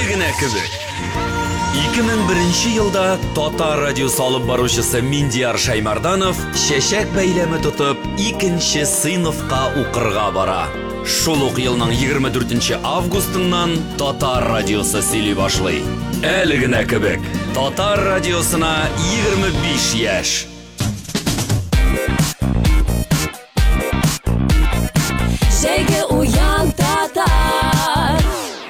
генә кебек. 2001 елда Татар радиосы алып баручысы Миндияр Шаймарданов чәчәк бәйләме тотып 2нче сыйныфка укырга бара. Шул ук елның 24 августыннан Татар радиосы сөйли башлый. Әле генә кебек. Татар радиосына 25 яшь. Şeyge uyan Tatar.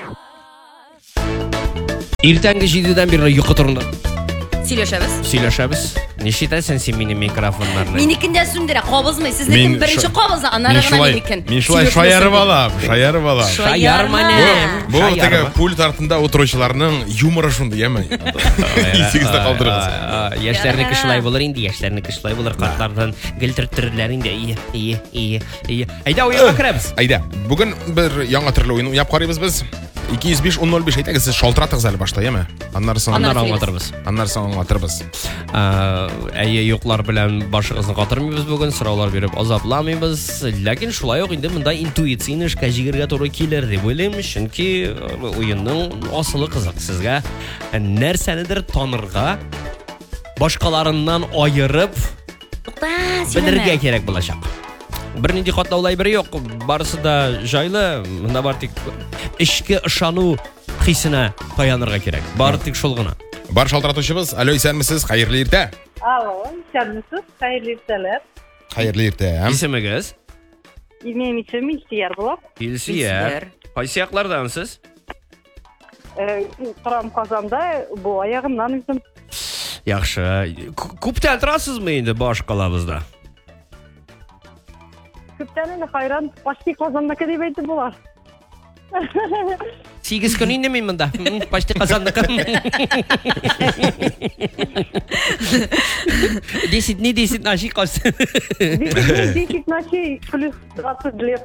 Иртәнге 7-дән бирле йокы турында Сөйләшәбез. Ничектәсең син минем микрофоннарны? Минекендә сүндерә, кабызмый. Сезнең беренче кабызы, аннары гына минекен. Мин шулай шаярып алам. Шаярманы. Бу теге пульт артында утыручыларның юморы шунда, яме. Исегездә калдырыгыз. Яшьләрнеке шулай булыр инде, яшьләрнеке шулай булыр. Картлардан гел төртерләр инде. Ие. Әйдә уенга керәбез. Әйдә, бүген бер яңа төрле уен уйнап карыйбыз без. 205-10-05 әйтәгез, сез шалтыратыгыз әле башта, яме? Аннары аңлатырбыз. Әйе, юклар белән башыгызны катырмыйбыз бүген, сораулар биреп азапламыйбыз. Ләкин шулай ук инде монда интуиция эшкә җигәргә туры килер дип уйлыйм, чөнки уенның асылы кызык. Сезгә нәрсәнедер танырга, башкаларыннан аерып белергә кирәк булачак. Бернинди катлаулай бер юк, барысы да җайлы, монда бар тик эчке ышану хисенә таянырга кирәк. Бары тик шул гына. Бар шалтыратучыбыз, алло, исәнмесез? Хәерле иртә. Алло, исәнмесез? Хәерле иртәләр. Хәерле иртә. Исемегез? Минем исемем Илсияр була. Илсияр. Кайсы яклардансыз? Торам Казанда, бу аягымнан үзем. Яхшы. Күптән торасызмы инде башкалабызда? Күптән инде хайран, почти Казанныкы дип әйтеп була. 8 көн инде мин монда. Почти Казанныкы. 10 ночи калсын. 10 ночей плюс 20 лет.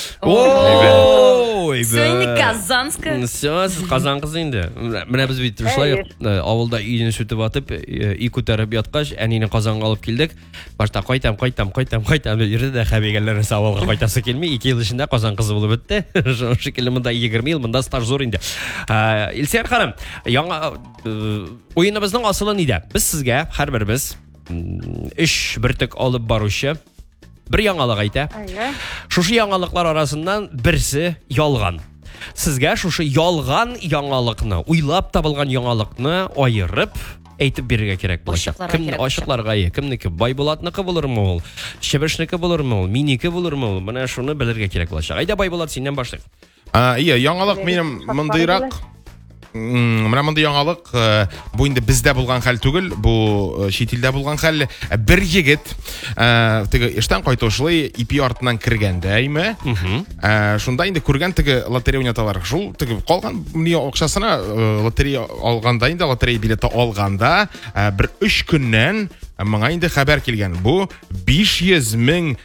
Ой, Сөнни Казанска. Всё, сез Казан кызы инде. Менә без бит шулай авылда өйдән сүтеп атып, үй күтәреп яткач, әнине Казанга алып килдек. Башта кайтам. Йөрде дә хәбигәләрне авылга кайтасы килми. 2 ел эчендә Казан кызы булып бетте. Шикелле монда 20 ел, монда стаж зур инде. Илсияр ханым, яңа уеныбызның асылы нидә? Без сезгә һәрберебез 3 бертек алып баручы bir яңалык әйтә. Шушы яңалыклар арасыннан берсе ялган. Сезгә шушы ялган яңалыкны, уйлап табылган яңалыкны аерып әйтеп бирергә кирәк булачак. Кемне ачыкларга, кемнеке Байбулатныкы булырмы ул, Чебешнеке булырмы ул, Минеке булырмы ул? Менә шуны белергә кирәк булачак. Әйдә Байбулат, синнән башлыйк. Яңалык минем мондыйрак. Менә монда яңалык, бу инде бездә булган хәл түгел, бу чит илдә булган хәл. Бер егет теге эштән кайтышлый ипи артыннан кергәндә, әйме? Шунда инде күргән теге лотерея уйнаталар. Шул теге калган мия акчасына лотерея алганда, инде лотерея билеты алганда, бер 3 көннән моңа инде хәбәр килгән. Бу $500,000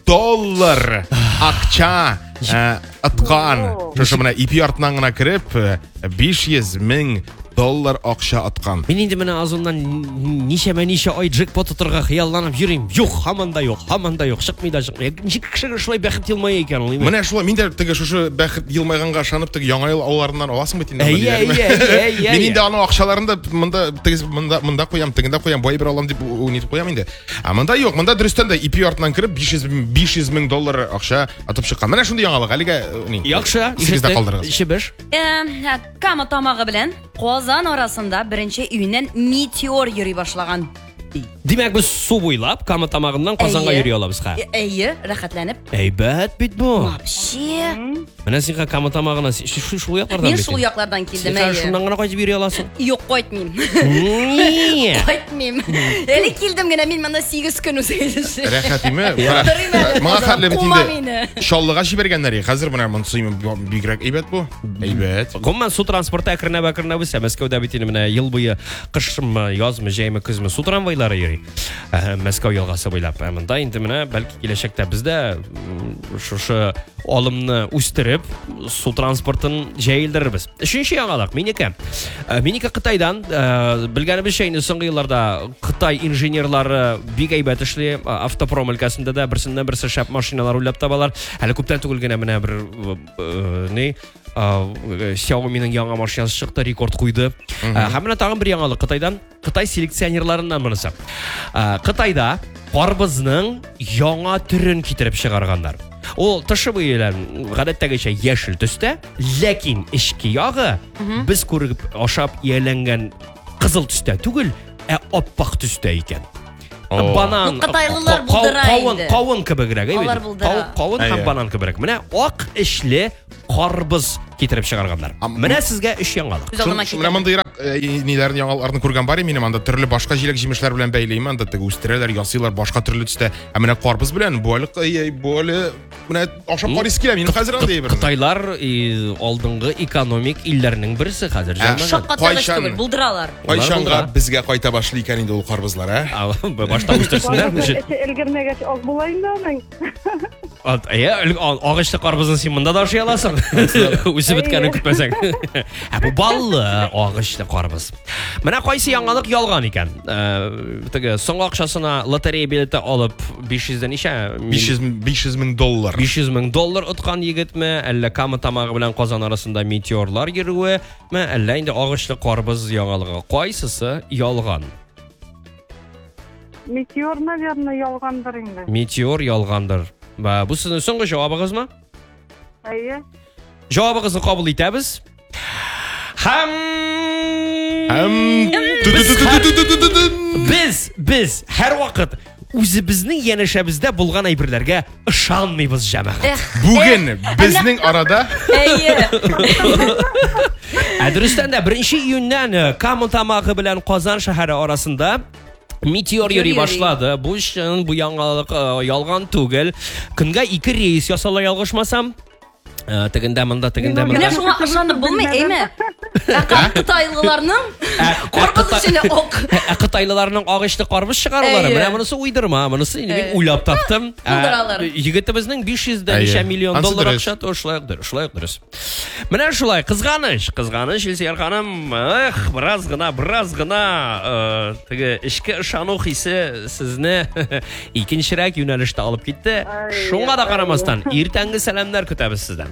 акча аткан. Шушы менә ипи артыннан гына кирип $500,000 акча аткан. Мин инде менә азыннан ничә ай джекпот тотырга хыялланып йөрим. Юк, һаман да юк. Чыкмый да чыкмый. Ничек кешегә шулай бәхет елмая икән ул? Менә шулай, мин дә теге шушы бәхет елмайганга ышанып, теге яңа ел ауларыннан аласың бит инде. Мин инде аның акчаларында монда куям, тегендә куям, бай бер алам дип уйнатып куям инде. Монда юк, монда дөрестән дә ипи артыннан кирип $500,000 акча атып чыккан. Менә шундый яңалык. Әлегә яхшы, исегездә калдырыгыз. Чебеш. Кама тамагы белән Казан арасында беренче өйнән метеор йөри башлаган. Димәк, без су буйлап, Кама тамагыннан Казанга йөри алабыз ха. Әйе, рәхәтләнеп. Әйбәт бит бу. Вообще. Менә син Кама тамагына шул яклардан Мин шул яклардан килдем, әйе. Син шуннан гына кайтып йөри аласың? Юк, кайтмыйм. Кайтмыйм. Әле килдем генә мин монда 8 көн үсәйдем. Рәхәтиме? Моңа хәлле бит инде. Шаллыга җибәргәннәр. Хәзер менә монысы бигрәк әйбәт бу. Әйбәт. Гомумән су транспорты әкренәп үсә. Мәскәүдә бит инде менә ел буе кышмы, язмы, җәйме, көзмө су трамвайлары йөри. Мәскәү елгасы буйлап. Монда инде менә бәлки киләчәктә бездә шушы алымны үстереп, су транспортын җәелдерербез. Өченче яңалык Минеке. Минеке Кытайдан белгәнебезчә инде соңгы елларда Кытай инженерлары бик әйбәт эшли, автопром өлкәсендә дә берсеннән берсе шәп машиналар уйлап табалар. Әле күптән түгел генә менә бер Xiaomi'нің яңа машинасы шықты, рекорд қойды. Һәм менә тагын бір яңалык Қытайдан, Қытай селекционерларынан монысы. Қытайда карбызның яңа түрін китереп чыгарганнар. Ол тышыбы елен гадәттәгечә яшел төстә, ләкин эчке ягы без күреп ашап ияләнгән кызыл төстә түгел, оппак төстә икән. Банан, Кытайлылар булдыра инде. Кавын кебегрәк, Алар булдыра. Кавын һәм банан кебегрәк. Менә ак эшле карбыз китереп чыгарганнар. Менә сезгә 3 яңалык. Күз алдыма Менә мондыйрак ниләрне яңалыкларны күргән бар минем анда төрле башка җиләк җимешләр белән бәйләйм анда теге үстерәләр, ясыйлар башка төрле төстә. Менә карбыз белән бу әле менә ашап карыйсы килә минем хәзер анда әйбер. Кытайлар алдынгы экономик илләрнең берсе хәзер җаннар. Шаккатлагыч түгел, булдыралар. Кайчанга безгә кайта башлый икән инде ул карбызлар, Башта үстерсеннәр. Элгермәгәч ак була инде аның. Агычлы карбызны син монда да ашый аласың. Үсеп беткәнен көтмәсәң. Бу баллы агычлы карбыз. Менә кайсы яңалык ялган икән. Теге соңгы акчасына лотерея билеты алып 500 ничә? 500 мең доллар. 500 мең доллар откан егетме, әллә Кама тамагы белән Казан арасында метеорлар йөрүе, әллә инде агычлы карбыз яңалыгы кайсысы ялган? Метеор, наверное, ялгандыр инде. Метеор ялгандыр. Бу сезнең соңгы җавабыгызмы? Әйе. Җавабыгызны кабул итәбез. Biz һәр вакыт үзебезнең янәшәбездә булган әйберләргә ышанмыйбыз җәмәгать. Бүген безнең арада Әйе. Дөрестән дә 1 июньнән Кама тамагы белән Казан шәһәре арасында метеор йөри башлады. Бу чын, бу яңалык ялган түгел. Көнгә 2 рейс ясала ялгышмасам. Тегендә монда. Менә шуңа ышанып булмый, әйме? Кытайлыларның карбыз эченә ак. Кытайлыларның агычлы карбыз чыгарулары. Менә монысы уйдырма, монысы инде мин уйлап таптым. Егетебезнең 500 ничә миллион доллар акча тошлайдыр, дөрес. Менә шулай, кызганыч, Илсөяр ханым, бераз гына теге эчке ышану хисе сезне икенчерәк юнәлештә алып китте. Шуңа да карамастан, иртәнге сәламнар көтәбез сездән.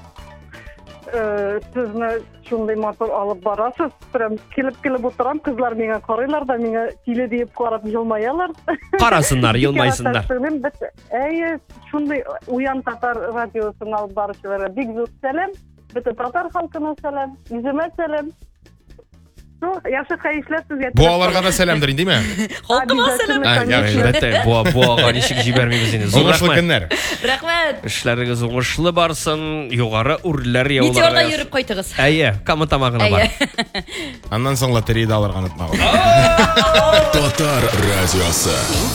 Сезне шундай мотор алып барасыз. Прям килеп утырам, кызлар миңа карыйлар да миңа тиле дип карап җылмаялар. Карасыннар, елмайсыннар. Әйе, шундай уян татар радиосын алып баручыларга бик зур сәлам. Бөтен татар халкына сәлам, үземә сәлам. Яхшы хәйшләр сезгә. Бу аларга да сәламдыр инде ме? Халкыма сәлам. Әлбәттә, бу ага ничек җибәрмибез инде. Уңышлы көннәр. Рәхмәт. Эшләрегез уңышлы барсын, югары үрләр яуларга. Метеорда йөреп кайтыгыз. Әйе, Кама тамагына бар. Аннан соң лотереяда алырга онытмагыз. Татар радиосы.